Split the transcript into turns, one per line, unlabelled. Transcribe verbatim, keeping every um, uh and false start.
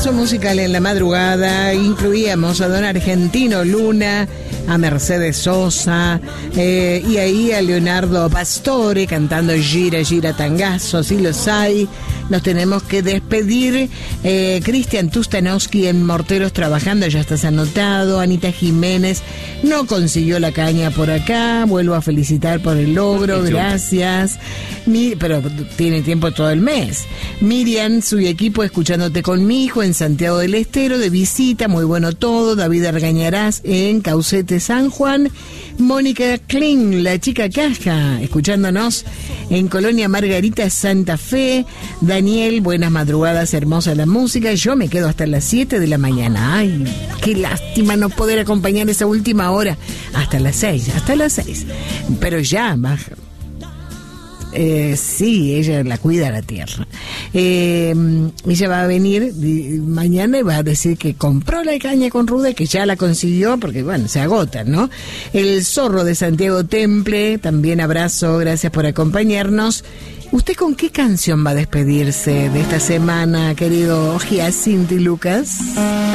repaso musical en la madrugada. Incluíamos a Don Argentino Luna, a Mercedes Sosa, eh, y ahí a Leonardo Pastore cantando Gira, Gira Tangazo, si los hay. Nos tenemos que despedir. eh, Cristian Tustanowski en Morteros trabajando, ya estás anotado. Anita Jiménez no consiguió la caña por acá, vuelvo a felicitar por el logro, gracias. Mi, pero tiene tiempo todo el mes. Miriam, su equipo escuchándote con mi hijo en Santiago del Estero, de visita, muy bueno todo. David Argañarás en Caucete, San Juan. Mónica Kling, la chica caja, escuchándonos en Colonia Margarita, Santa Fe. Daniel, buenas madrugadas, hermosa la música. Yo me quedo hasta las siete de la mañana. Ay, qué lástima no poder acompañar esa última hora. Hasta las seis, hasta las seis. Pero ya, baja. Eh, sí, ella la cuida la tierra. Eh, ella va a venir di, mañana y va a decir que compró la caña con ruda, que ya la consiguió, porque bueno, se agota, ¿no? El Zorro de Santiago Temple, también abrazo, gracias por acompañarnos. ¿Usted con qué canción va a despedirse de esta semana, querido Giacinti Lucas?